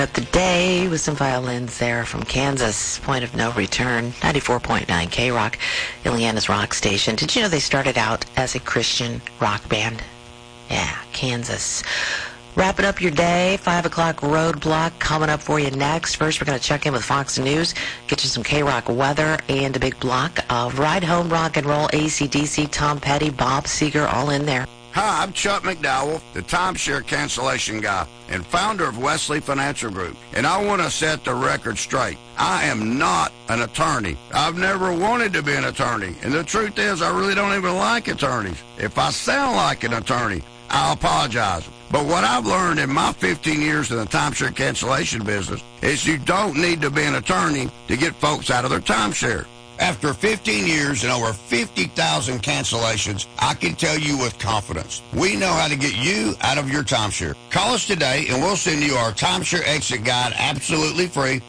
Up the day with some violins there from Kansas. Point of no return. 94.9 K-Rock, Ileana's rock station. Did you know they started out as a Christian rock band? Yeah, Kansas. Wrapping up your day, 5 o'clock roadblock coming up for you next. First, we're going to check in with Fox News, get you some K-Rock weather and a big block of Ride Home Rock and Roll, AC/DC, Tom Petty, Bob Seger, all in there. Hi, I'm Chuck McDowell, the timeshare cancellation guy and founder of Wesley Financial Group. And I want to set the record straight. I am not an attorney. I've never wanted to be an attorney. And the truth is, I really don't even like attorneys. If I sound like an attorney, I apologize. But what I've learned in my 15 years in the timeshare cancellation business is you don't need to be an attorney to get folks out of their timeshare. After 15 years and over 50,000 cancellations, I can tell you with confidence, we know how to get you out of your timeshare. Call us today and we'll send you our timeshare exit guide absolutely free.